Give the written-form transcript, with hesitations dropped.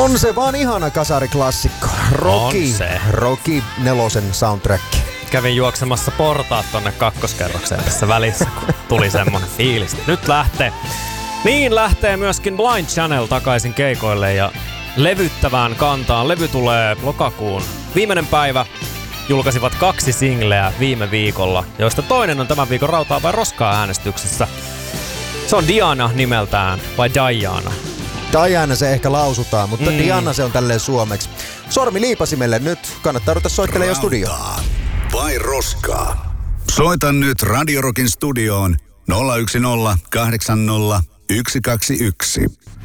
On se vaan ihana kasariklassikko. Rocky 4 soundtrack. Kävin juoksemassa portaat tonne kakkoskerrokseen tässä välissä, kun tuli semmonen fiilis. Nyt lähtee. Niin lähtee myöskin Blind Channel takaisin keikoille ja levyttävään kantaan. Levy tulee lokakuun viimeinen päivä. Julkaisivat 2 singleä viime viikolla, joista toinen on tämän viikon Rautaa vai Roskaa äänestyksessä. Se on Diana nimeltään, vai Diana? Diana se ehkä lausutaan, mutta Diana se on tälleen suomeksi. Sormi liipasimelle nyt. Kannattaa ruveta soittelemaan jo studioon. Vai Roskaa? Soita nyt Radio Rockin studioon 010 80 121.